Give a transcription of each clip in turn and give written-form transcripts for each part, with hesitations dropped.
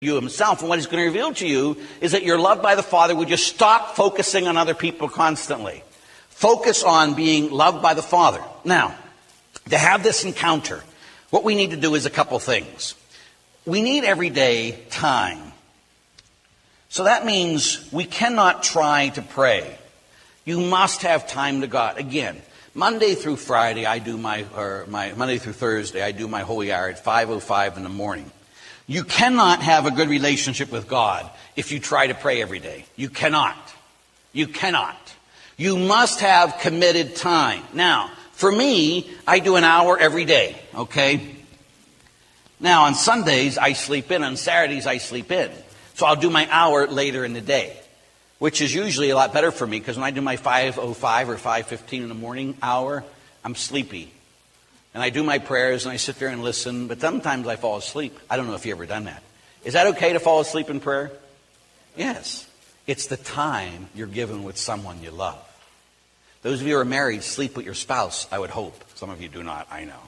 you himself, and what he's going to reveal to you is that you're loved by the Father. Would you stop focusing on other people constantly? Focus on being loved by the Father. Now, to have this encounter, what we need to do is a couple things. We need everyday time. So that means we cannot try to pray. You must have time to God. Again, Monday through Friday, Monday through Thursday, I do my holy hour at 5:05 in the morning. You cannot have a good relationship with God if you try to pray every day. You cannot. You cannot. You must have committed time. Now, for me, I do an hour every day, okay? Now, on Sundays, I sleep in. On Saturdays, I sleep in. So I'll do my hour later in the day, which is usually a lot better for me because when I do my 5:05 or 5:15 in the morning hour, I'm sleepy. And I do my prayers and I sit there and listen, but sometimes I fall asleep. I don't know if you've ever done that. Is that okay to fall asleep in prayer? Yes. It's the time you're given with someone you love. Those of you who are married, sleep with your spouse, I would hope. Some of you do not, I know.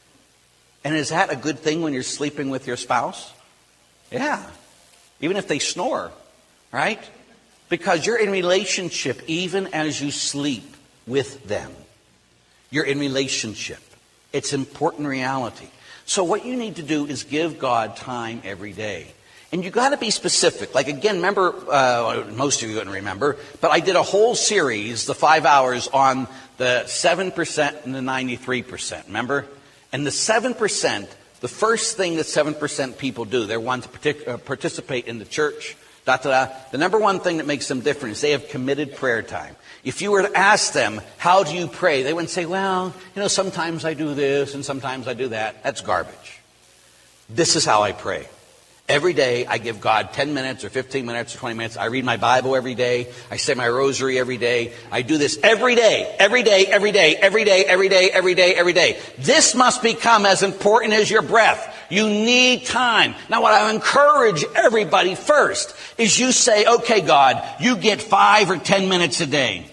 And is that a good thing when you're sleeping with your spouse? Yeah. Even if they snore, right? Because you're in relationship even as you sleep with them. You're in relationship. It's important reality. So what you need to do is give God time every day. And you got to be specific. Like again, remember, most of you wouldn't remember, but I did a whole series, the 5 hours, on the 7% and the 93%. Remember? And the 7%, the first thing that 7% people do, they're one to participate in the church, The number one thing that makes them different is they have committed prayer time. If you were to ask them, how do you pray? They wouldn't say, well, sometimes I do this and sometimes I do that. That's garbage. This is how I pray. Every day I give God 10 minutes or 15 minutes or 20 minutes. I read my Bible every day. I say my rosary every day. I do this every day, every day, every day, every day, every day, every day, every day. This must become as important as your breath. You need time. Now, what I encourage everybody first is you say, okay, God, you get 5 or 10 minutes a day.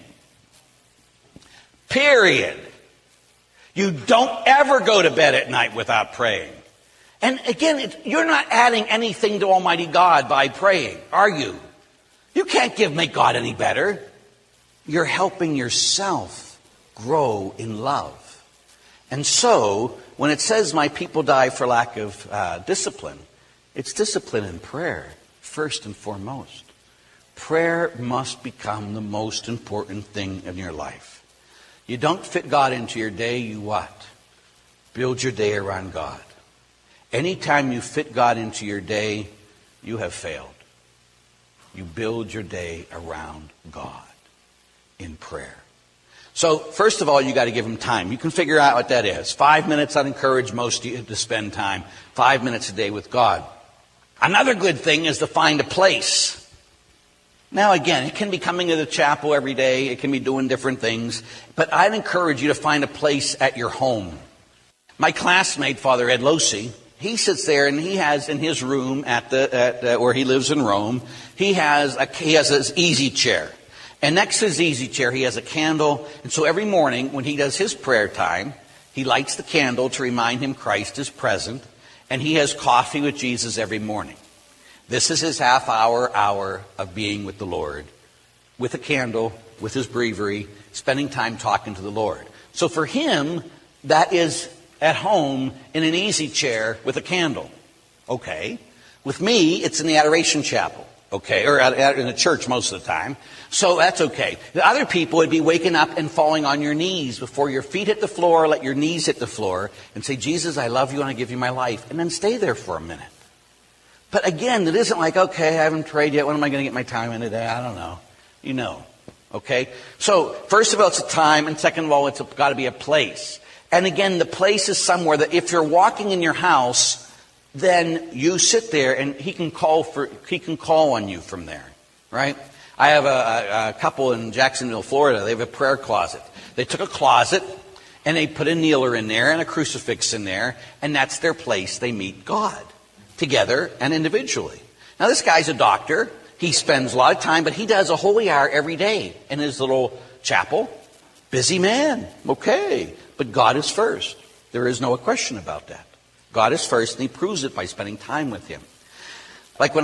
Period. You don't ever go to bed at night without praying. And again, you're not adding anything to Almighty God by praying, are you? You can't make God any better. You're helping yourself grow in love. And so, when it says my people die for lack of discipline, it's discipline in prayer, first and foremost. Prayer must become the most important thing in your life. You don't fit God into your day, you what? Build your day around God. Anytime you fit God into your day, you have failed. You build your day around God in prayer. So, first of all, you got to give him time. You can figure out what that is. 5 minutes, I'd encourage most of you to spend time. 5 minutes a day with God. Another good thing is to find a place. Now, again, it can be coming to the chapel every day. It can be doing different things. But I'd encourage you to find a place at your home. My classmate, Father Ed Losi, he sits there and he has in his room at where he lives in Rome, he has his easy chair. And next to his easy chair, he has a candle. And so every morning when he does his prayer time, he lights the candle to remind him Christ is present. And he has coffee with Jesus every morning. This is his hour of being with the Lord, with a candle, with his breviary, spending time talking to the Lord. So for him, that is at home in an easy chair with a candle. Okay. With me, it's in the Adoration Chapel. Okay. Or in a church most of the time. So that's okay. The other people would be waking up and falling on your knees before your feet hit the floor. Let your knees hit the floor and say, Jesus, I love you and I give you my life. And then stay there for a minute. But again, it isn't like, okay, I haven't prayed yet. When am I going to get my time in today? I don't know. You know. Okay. So first of all, it's a time. And second of all, it's got to be a place. And again, the place is somewhere that if you're walking in your house, then you sit there and he can call on you from there, right? I have a couple in Jacksonville, Florida. They have a prayer closet. They took a closet and they put a kneeler in there and a crucifix in there, and that's their place. They meet God together and individually. Now, this guy's a doctor. He spends a lot of time, but he does a holy hour every day in his little chapel. Busy man. Okay. But God is first. There is no question about that. God is first, and he proves it by spending time with him.